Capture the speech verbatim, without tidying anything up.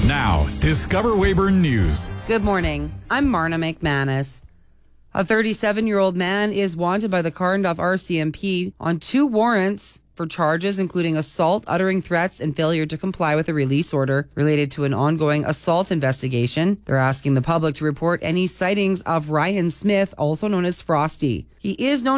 Now, Discover Weyburn News. Good morning. I'm Marna McManus. A thirty-seven-year-old man is wanted by the Carnduff R C M P on two warrants for charges including assault, uttering threats, and failure to comply with a release order related to an ongoing assault investigation. They're asking the public to report any sightings of Ryan Smith, also known as Frosty. He is known